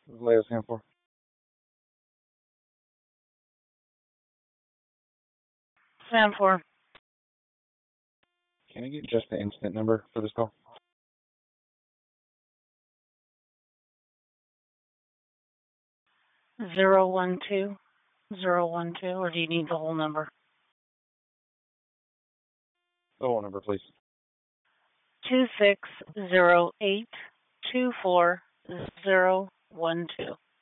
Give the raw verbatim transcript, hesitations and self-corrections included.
This is Leo Sam for. Sam four. Can I get just the incident number for this call? Zero one two zero one two, or do you need the whole number? The whole number, please. Two six zero eight two four zero one two.